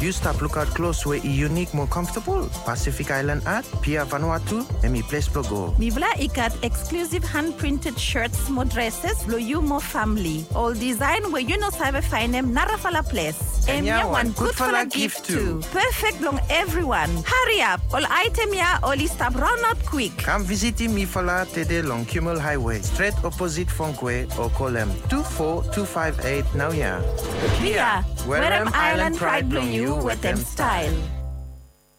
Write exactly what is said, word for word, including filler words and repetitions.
You stop look out close where e unique more comfortable. Pacific Island Art, Pia Vanuatu, and me place go. Mi vla ikat exclusive hand-printed shirts, more dresses, lo you more family. All design where you know sabe find them narafala place. And ya one good for la gift too. Perfect long everyone. Hurry up. All item ya only stop run out quick. Come visit me for la today long Kimmel Highway, straight opposite Funkwe, or call them two four two five eight now yeah. Pia, where am Island pride blow you with them style.